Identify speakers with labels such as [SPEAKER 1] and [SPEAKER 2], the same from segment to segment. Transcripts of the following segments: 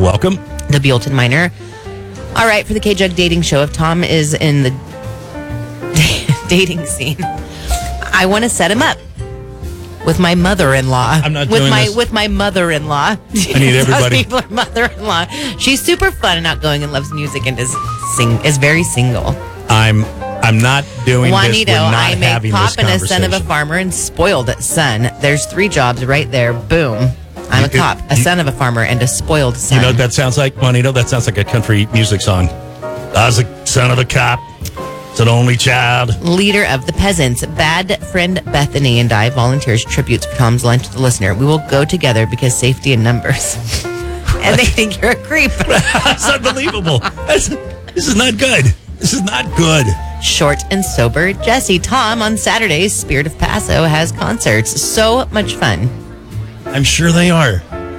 [SPEAKER 1] Welcome.
[SPEAKER 2] The Buellton Miner. All right, for the K-Jug dating show, if Tom is in the dating scene, I want to set him up with my mother-in-law.
[SPEAKER 1] I'm not
[SPEAKER 2] with
[SPEAKER 1] doing
[SPEAKER 2] my
[SPEAKER 1] this.
[SPEAKER 2] With my mother-in-law.
[SPEAKER 1] I need everybody.
[SPEAKER 2] People are mother-in-law. She's super fun and outgoing and loves music and is very single.
[SPEAKER 1] I'm not doing
[SPEAKER 2] Juanito,
[SPEAKER 1] this. We're not
[SPEAKER 2] I'm a
[SPEAKER 1] having
[SPEAKER 2] cop
[SPEAKER 1] this
[SPEAKER 2] and a son of a
[SPEAKER 1] conversation.
[SPEAKER 2] farmer and spoiled son. There's 3 jobs right there. Boom. I'm a cop, a son of a farmer, and a spoiled son.
[SPEAKER 1] You know what that sounds like, Juanito? That sounds like a country music song. I was a son of a cop. It's an only child.
[SPEAKER 2] Leader of the peasants, bad friend Bethany and I volunteers tributes for Tom's lunch to the listener. We will go together because safety in numbers. And they think you're a creep.
[SPEAKER 1] That's unbelievable. This is not good. This is not good.
[SPEAKER 2] Short and sober Jesse. Tom on Saturdays, Spirit of Paso has concerts. So much fun.
[SPEAKER 1] I'm sure they are.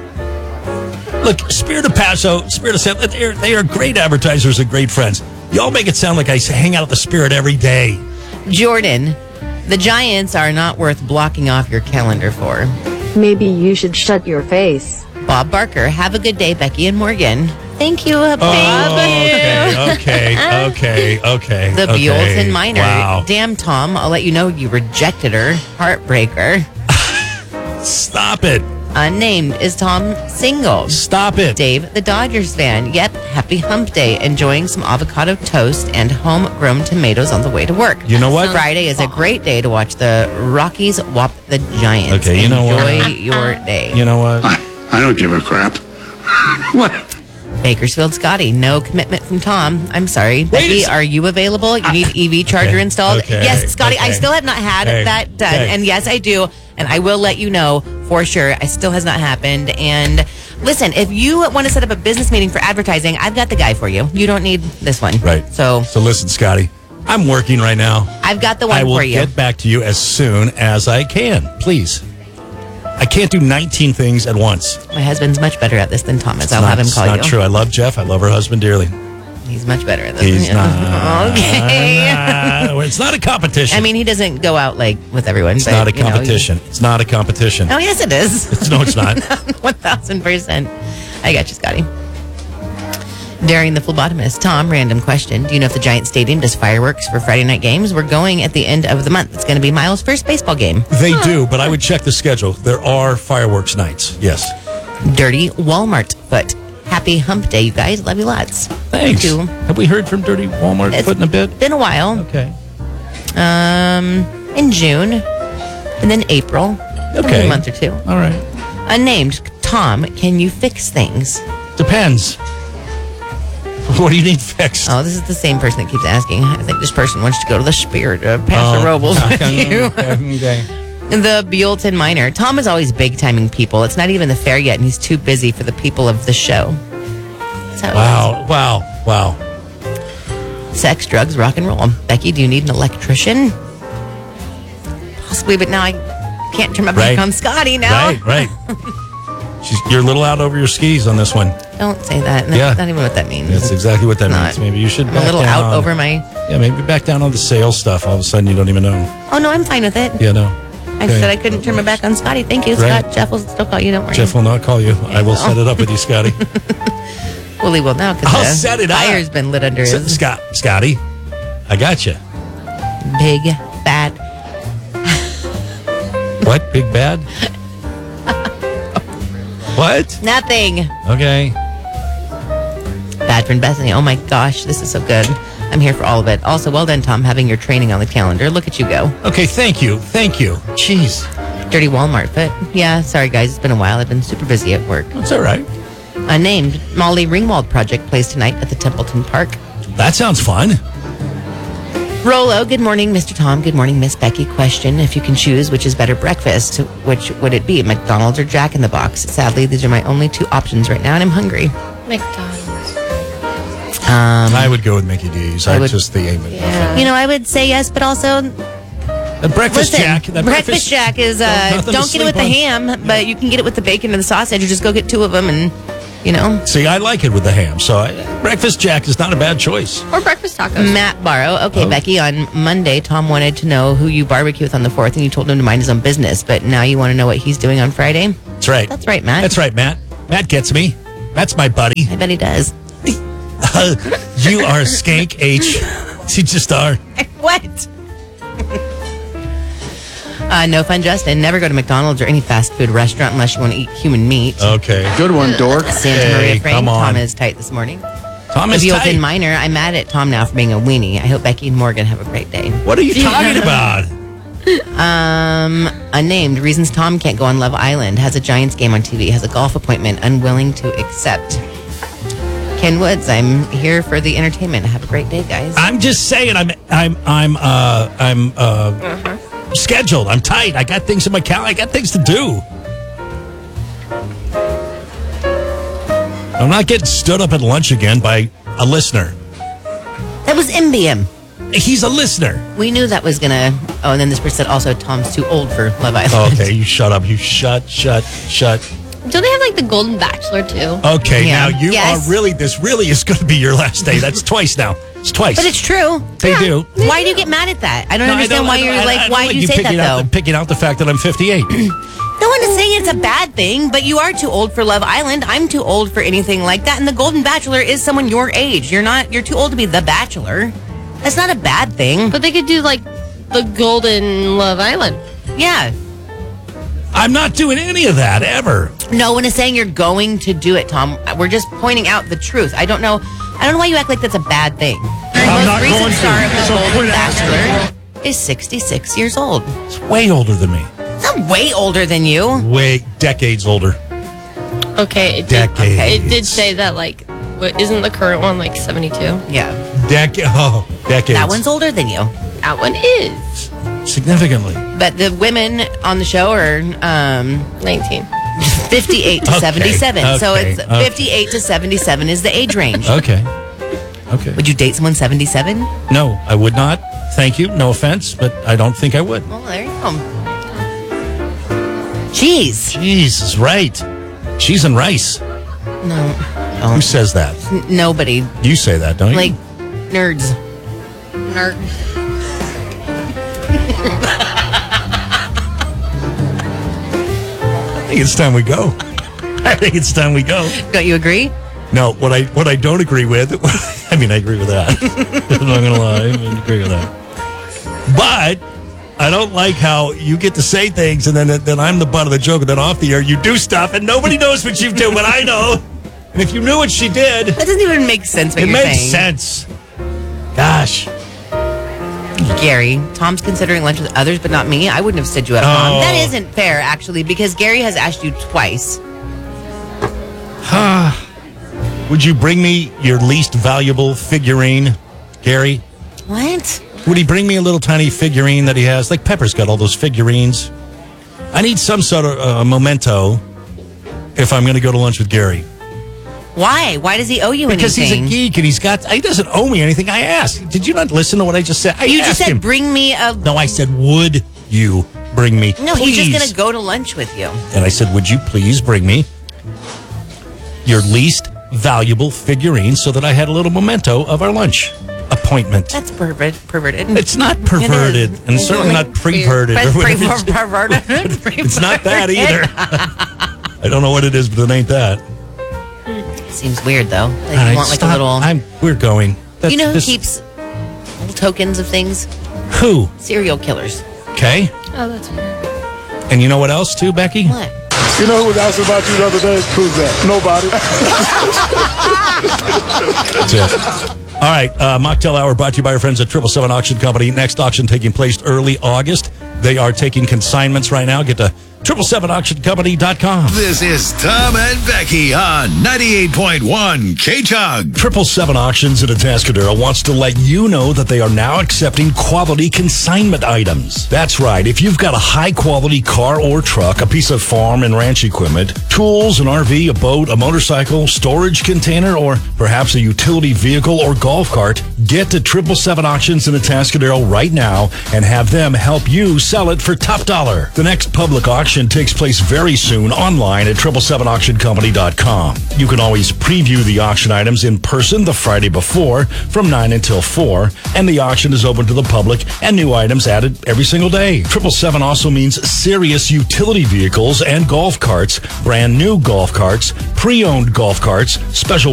[SPEAKER 1] Look, Spirit of Paso, Spirit of San, they are great advertisers and great friends. Y'all make it sound like I hang out at the Spirit every day.
[SPEAKER 2] Jordan, the Giants are not worth blocking off your calendar for.
[SPEAKER 3] Maybe you should shut your face.
[SPEAKER 2] Bob Barker, have a good day, Becky and Morgan. Thank you, Bob.
[SPEAKER 1] Okay.
[SPEAKER 2] The Buellton Miner.
[SPEAKER 1] Wow.
[SPEAKER 2] Damn, Tom, I'll let you know you rejected her. Heartbreaker.
[SPEAKER 1] Stop it.
[SPEAKER 2] Unnamed. Is Tom single?
[SPEAKER 1] Stop it.
[SPEAKER 2] Dave, the Dodgers fan. Yep, happy hump day. Enjoying some avocado toast and homegrown tomatoes on the way to work.
[SPEAKER 1] You know what?
[SPEAKER 2] Friday is a great day to watch the Rockies whop the Giants.
[SPEAKER 1] Okay, you know what?
[SPEAKER 2] Enjoy your day.
[SPEAKER 1] You know what?
[SPEAKER 4] I don't give a crap. What?
[SPEAKER 2] Bakersfield Scotty, no commitment from Tom. I'm sorry. Becky, are you available? You need EV charger installed?
[SPEAKER 1] okay,
[SPEAKER 2] Yes, Scotty, I
[SPEAKER 1] okay.
[SPEAKER 2] still have not had that done.
[SPEAKER 1] okay.
[SPEAKER 2] And yes, I do. And I will let you know for sure. It still has not happened. And listen, if you want to set up a business meeting for advertising, I've got the guy for you. You don't need this one.
[SPEAKER 1] Right.
[SPEAKER 2] So
[SPEAKER 1] listen, Scotty, I'm working right now.
[SPEAKER 2] I've got the one
[SPEAKER 1] I will
[SPEAKER 2] for you.
[SPEAKER 1] get back to you as soon as I can. Please. I can't do 19 things at once.
[SPEAKER 2] My husband's much better at this than Tom is. I'll have him call
[SPEAKER 1] It's
[SPEAKER 2] you.
[SPEAKER 1] not true. I love Jeff. I love her husband dearly.
[SPEAKER 2] He's much better at this
[SPEAKER 1] He's
[SPEAKER 2] than you.
[SPEAKER 1] not.
[SPEAKER 2] Okay.
[SPEAKER 1] It's not a competition.
[SPEAKER 2] I mean, he doesn't go out like with everyone.
[SPEAKER 1] it's
[SPEAKER 2] but,
[SPEAKER 1] not a
[SPEAKER 2] you know,
[SPEAKER 1] competition. It's not a competition.
[SPEAKER 2] Oh, yes, it is.
[SPEAKER 1] No, it's not.
[SPEAKER 2] 1,000%. I got you, Scotty. During the phlebotomist, Tom, random question. Do you know if the Giant Stadium does fireworks for Friday night games? We're going at the end of the month. It's going to be Miles' first baseball game.
[SPEAKER 1] They do, but I would check the schedule. There are fireworks nights. Yes.
[SPEAKER 2] Dirty Walmart foot. Happy hump day, you guys. Love you lots.
[SPEAKER 1] Thanks.
[SPEAKER 2] You too.
[SPEAKER 1] Have we heard from Dirty Walmart
[SPEAKER 2] It's
[SPEAKER 1] Foot in a bit?
[SPEAKER 2] Been a while.
[SPEAKER 1] Okay.
[SPEAKER 2] In June. And then April.
[SPEAKER 1] Okay.
[SPEAKER 2] A month or 2.
[SPEAKER 1] All right.
[SPEAKER 2] Unnamed. Tom, can you fix things?
[SPEAKER 1] Depends. What do you need fixed?
[SPEAKER 2] Oh, this is the same person that keeps asking. I think this person wants to go to the Spirit of Paso Robles with you.
[SPEAKER 1] Okay.
[SPEAKER 2] The Buellton Miner. Tom is always big-timing people. It's not even the fair yet, and he's too busy for the people of the show. That's how it is.
[SPEAKER 1] Wow.
[SPEAKER 2] Sex, drugs, rock and roll. Becky, do you need an electrician? Possibly, but now I can't turn my back
[SPEAKER 1] Right.
[SPEAKER 2] on Scotty now.
[SPEAKER 1] Right. You're a little out over your skis on this one.
[SPEAKER 2] Don't say that. That's
[SPEAKER 1] Yeah.
[SPEAKER 2] not even what that means.
[SPEAKER 1] That's exactly what that
[SPEAKER 2] Not.
[SPEAKER 1] means. Maybe you should
[SPEAKER 2] I'm a little
[SPEAKER 1] down.
[SPEAKER 2] out over my...
[SPEAKER 1] Yeah, maybe back down on the sales stuff. All of a sudden, you don't even know.
[SPEAKER 2] Oh, no, I'm fine with it.
[SPEAKER 1] Yeah, no.
[SPEAKER 2] I
[SPEAKER 1] Okay.
[SPEAKER 2] said I couldn't turn my back on Scotty. Thank you,
[SPEAKER 1] Right.
[SPEAKER 2] Scott. Jeff will still call you. Don't worry.
[SPEAKER 1] Jeff will not call you. I will set it up with you, Scotty.
[SPEAKER 2] Well, he will now
[SPEAKER 1] I'll
[SPEAKER 2] because
[SPEAKER 1] set it up.
[SPEAKER 2] the fire's been lit under his
[SPEAKER 1] Scotty, I got you.
[SPEAKER 2] big, bad...
[SPEAKER 1] What? Big bad? What?
[SPEAKER 2] Nothing.
[SPEAKER 1] Okay.
[SPEAKER 2] Bad friend Bethany. Oh my gosh, this is so good. I'm here for all of it. Also, well done, Tom, having your training on the calendar. Look at you go.
[SPEAKER 1] Okay, thank you. Jeez.
[SPEAKER 2] Dirty Walmart, but yeah, sorry guys, it's been a while. I've been super busy at work.
[SPEAKER 1] That's all right.
[SPEAKER 2] Unnamed Molly Ringwald project plays tonight at the Templeton Park.
[SPEAKER 1] That sounds fun.
[SPEAKER 2] Rolo, good morning, Mr. Tom. Good morning, Miss Becky. Question: if you can choose, which is better breakfast? Which would it be, McDonald's or Jack in the Box? Sadly, these are my only 2 options right now, and I'm hungry.
[SPEAKER 3] McDonald's.
[SPEAKER 1] I would go with Mickey D's.
[SPEAKER 2] I
[SPEAKER 1] I
[SPEAKER 2] would-
[SPEAKER 1] just the aim it.
[SPEAKER 2] You know, I would say yes, but also
[SPEAKER 1] The breakfast
[SPEAKER 2] listen.
[SPEAKER 1] Jack. That
[SPEAKER 2] breakfast Jack is
[SPEAKER 1] nothing to
[SPEAKER 2] don't get it with the
[SPEAKER 1] sleep on.
[SPEAKER 2] ham, but you can get it with the bacon and the sausage. You just go get 2 of them, and you know.
[SPEAKER 1] See, I like it with the ham. So breakfast Jack is not a bad choice.
[SPEAKER 3] Or breakfast tacos.
[SPEAKER 2] Matt Barrow. Okay,
[SPEAKER 1] Oh.
[SPEAKER 2] Becky, on Monday, Tom wanted to know who you barbecue with on the 4th, and you told him to mind his own business. But now you want to know what he's doing on Friday?
[SPEAKER 1] That's right.
[SPEAKER 2] That's right, Matt.
[SPEAKER 1] That's right, Matt. Matt gets me. That's my buddy.
[SPEAKER 2] I bet he does.
[SPEAKER 1] You are a skank, H. You just are.
[SPEAKER 2] What? No fun, Justin. Never go to McDonald's or any fast food restaurant unless you want to eat human meat.
[SPEAKER 1] Okay.
[SPEAKER 4] Good one, dork.
[SPEAKER 2] Santa
[SPEAKER 1] Hey,
[SPEAKER 2] Maria Frank.
[SPEAKER 1] come on.
[SPEAKER 2] Tom is tight this morning.
[SPEAKER 1] Tom is
[SPEAKER 2] Buellton
[SPEAKER 1] tight.
[SPEAKER 2] Minor. I'm mad at Tom now for being a weenie. I hope Becky and Morgan have a great day.
[SPEAKER 1] What are you talking about?
[SPEAKER 2] Unnamed. Reasons Tom can't go on Love Island. Has a Giants game on TV. Has a golf appointment. Unwilling to accept. Ken Woods. I'm here for the entertainment. Have a great day, guys.
[SPEAKER 1] I'm just saying. I'm scheduled. I'm tight. I got things in my calendar. I got things to do. I'm not getting stood up at lunch again by a listener.
[SPEAKER 2] That was MBM.
[SPEAKER 1] He's a listener.
[SPEAKER 2] We knew that was gonna. Oh, and then this person said also Tom's too old for Love Island.
[SPEAKER 1] Okay, you shut up. You shut.
[SPEAKER 3] Don't they have like the Golden Bachelor too?
[SPEAKER 1] Okay,
[SPEAKER 2] Yeah.
[SPEAKER 1] now you
[SPEAKER 2] Yes.
[SPEAKER 1] are really, this really is going to be your last day. That's twice now. It's twice.
[SPEAKER 2] But it's true.
[SPEAKER 1] They do.
[SPEAKER 2] Why do you get mad at that? I don't understand why you're like. Why do you say that though?
[SPEAKER 1] Picking out the fact that I'm 58.
[SPEAKER 2] No one is saying it's a bad thing, but you are too old for Love Island. I'm too old for anything like that. And the Golden Bachelor is someone your age. You're not. You're too old to be the Bachelor. That's not a bad thing.
[SPEAKER 3] But they could do like the Golden Love Island.
[SPEAKER 2] Yeah.
[SPEAKER 1] I'm not doing any of that ever.
[SPEAKER 2] No one is saying you're going to do it, Tom. We're just pointing out the truth. I don't know why you act like that's a bad thing. The most
[SPEAKER 4] not
[SPEAKER 2] recent
[SPEAKER 4] going to,
[SPEAKER 2] star of the
[SPEAKER 4] so
[SPEAKER 2] Golden
[SPEAKER 4] quit asking.
[SPEAKER 2] Bachelor is 66 years old.
[SPEAKER 1] It's way older than me.
[SPEAKER 2] It's not way older than you.
[SPEAKER 1] Way decades older.
[SPEAKER 3] Okay,
[SPEAKER 1] Decades.
[SPEAKER 3] It did say that like, isn't the current one like 72?
[SPEAKER 2] Yeah.
[SPEAKER 1] Decades.
[SPEAKER 2] That one's older than you.
[SPEAKER 3] That one is
[SPEAKER 1] Significantly.
[SPEAKER 2] But the women on the show are
[SPEAKER 3] 19.
[SPEAKER 2] 58 to
[SPEAKER 1] Okay,
[SPEAKER 2] 77. So
[SPEAKER 1] okay,
[SPEAKER 2] it's
[SPEAKER 1] okay.
[SPEAKER 2] 58 to 77 is the age range.
[SPEAKER 1] Okay.
[SPEAKER 2] Would you date someone 77?
[SPEAKER 1] No, I would not. Thank you. No offense, but I don't think I would.
[SPEAKER 2] Well, there you go. Jeez.
[SPEAKER 1] Jesus, right. Cheese and rice.
[SPEAKER 2] No.
[SPEAKER 1] Who says that?
[SPEAKER 2] Nobody.
[SPEAKER 1] You say that, don't you?
[SPEAKER 2] Like nerds.
[SPEAKER 3] Nerd.
[SPEAKER 1] I think it's time we go.
[SPEAKER 2] Don't you agree?
[SPEAKER 1] No, what I don't agree with, I mean, I agree with that. I'm not going to lie. I agree with that. But I don't like how you get to say things and then I'm the butt of the joke, and then off the air you do stuff and nobody knows what you do, but I know. And if you knew what she did,
[SPEAKER 2] That doesn't even make sense what
[SPEAKER 1] it
[SPEAKER 2] you're
[SPEAKER 1] makes
[SPEAKER 2] saying.
[SPEAKER 1] sense. Gosh.
[SPEAKER 2] Gary, Tom's considering lunch with others, but not me. I wouldn't have stood you up, Mom.
[SPEAKER 1] Oh.
[SPEAKER 2] That isn't fair, actually, because Gary has asked you twice.
[SPEAKER 1] Would you bring me your least valuable figurine, Gary?
[SPEAKER 2] What?
[SPEAKER 1] Would he bring me a little tiny figurine that he has? Like Pepper's got all those figurines. I need some sort of memento if I'm going to go to lunch with Gary.
[SPEAKER 2] Why? Why does he owe you
[SPEAKER 1] Because
[SPEAKER 2] anything?
[SPEAKER 1] he's a geek and he doesn't owe me anything. I asked. Did you not listen to what I just said? I
[SPEAKER 2] You just
[SPEAKER 1] asked
[SPEAKER 2] said,
[SPEAKER 1] him.
[SPEAKER 2] bring me a...
[SPEAKER 1] No, I said, would you bring me?
[SPEAKER 2] No,
[SPEAKER 1] please?
[SPEAKER 2] he's just going to go to lunch with you.
[SPEAKER 1] And I said, would you please bring me your least valuable figurine so that I had a little memento of our lunch appointment?
[SPEAKER 2] That's perverted.
[SPEAKER 1] It's not perverted,
[SPEAKER 2] It is.
[SPEAKER 1] and certainly not pre-verted.
[SPEAKER 2] That's
[SPEAKER 1] or whatever it's-
[SPEAKER 2] perverted.
[SPEAKER 1] It's not that either. I don't know what it is, but it ain't that.
[SPEAKER 2] Seems weird, though. Like
[SPEAKER 1] All
[SPEAKER 2] you
[SPEAKER 1] right,
[SPEAKER 2] want like
[SPEAKER 1] stop.
[SPEAKER 2] a little...
[SPEAKER 1] We're going.
[SPEAKER 2] You know who
[SPEAKER 1] This-
[SPEAKER 2] keeps little tokens of things?
[SPEAKER 1] Who?
[SPEAKER 2] Serial killers.
[SPEAKER 1] Okay.
[SPEAKER 3] Oh, that's weird.
[SPEAKER 1] And you know what else, too, Becky?
[SPEAKER 2] What?
[SPEAKER 4] You know who was asking about you the other day? Who's that? Nobody.
[SPEAKER 1] That's it. All right. Mocktail Hour brought to you by our friends at 777 Auction Company. Next auction taking place early August. They are taking consignments right now. Get to 777auctioncompany.com.
[SPEAKER 5] This is Tom and Becky on 98.1 K-Chug.
[SPEAKER 1] 777 Auctions in Atascadero wants to let you know that they are now accepting quality consignment items. That's right. If you've got a high-quality car or truck, a piece of farm and ranch equipment, tools, an RV, a boat, a motorcycle, storage container, or perhaps a utility vehicle or golf cart, get to 777 Auctions in Atascadero right now and have them help you sell it for top dollar. The next public auction auction takes place very soon online at 777auctioncompany.com. You can always preview the auction items in person the Friday before from 9 until 4, and the auction is open to the public and new items added every single day. 777 also means serious utility vehicles and golf carts, brand new golf carts, pre-owned golf carts, special